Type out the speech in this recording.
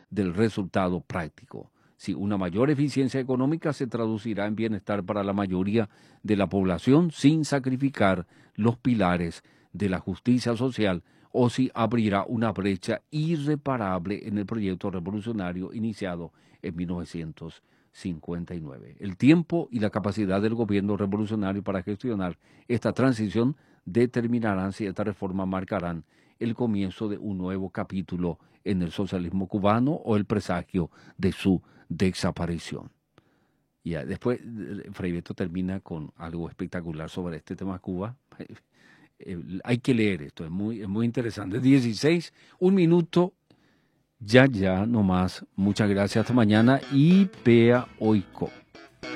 del resultado práctico. Si una mayor eficiencia económica se traducirá en bienestar para la mayoría de la población sin sacrificar los pilares de la justicia social, o si abrirá una brecha irreparable en el proyecto revolucionario iniciado en 1959. El tiempo y la capacidad del gobierno revolucionario para gestionar esta transición determinarán si esta reforma marcarán el comienzo de un nuevo capítulo en el socialismo cubano o el presagio de su desaparición. Y después, Frei Beto termina con algo espectacular sobre este tema de Cuba. Hay que leer esto, es muy interesante. 16, un minuto, ya nomás. Muchas gracias, hasta mañana y Pea Oiko.